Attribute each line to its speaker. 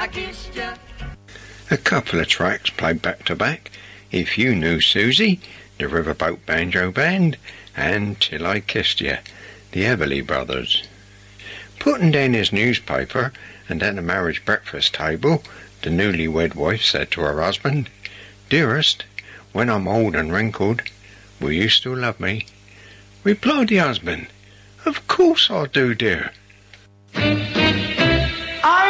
Speaker 1: I kissed you.
Speaker 2: A couple of tracks played back to back. If You Knew Susie, the Riverboat Banjo Band, and Till I Kissed You, the Everly Brothers. Putting down his newspaper, and at the marriage breakfast table, the newlywed wife said to her husband, "Dearest, when I'm old and wrinkled, will you still love me?" Replied the husband, "Of course I do, dear."